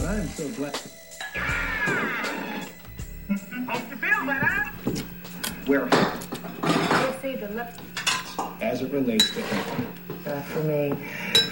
But I am so glad. Hope you feel better. Where? I would say the left. As it relates to him. For me,